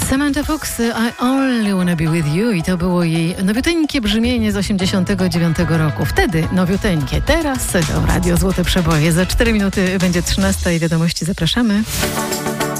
Samantha Fox, I Only Wanna Be With You, i to było jej nowiuteńkie brzmienie z 89 roku. Wtedy nowiuteńkie, teraz to Radio Złote Przeboje. Za 4 minuty będzie 13 i wiadomości, zapraszamy.